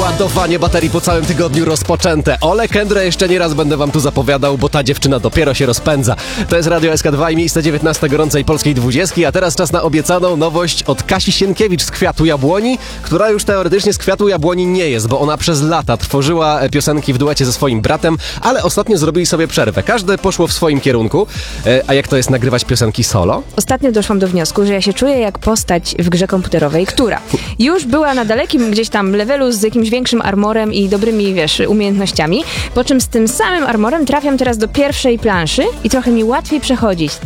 Ładowanie baterii po całym tygodniu rozpoczęte. Ole Kędrę jeszcze nie raz będę wam tu zapowiadał, bo ta dziewczyna dopiero się rozpędza. To jest Radio SK2 i miejsce 19 gorącej polskiej 20, a teraz czas na obiecaną nowość od Kasi Sienkiewicz z Kwiatu Jabłoni, która już teoretycznie z Kwiatu Jabłoni nie jest, bo ona przez lata tworzyła piosenki w duecie ze swoim bratem, ale ostatnio zrobili sobie przerwę. Każde poszło w swoim kierunku. A jak to jest nagrywać piosenki solo? Ostatnio doszłam do wniosku, że ja się czuję jak postać w grze komputerowej, która już była na dalekim gdzieś tam levelu z jakimś większym armorem i dobrymi, umiejętnościami, po czym z tym samym armorem trafiam teraz do pierwszej planszy i trochę mi łatwiej przechodzić.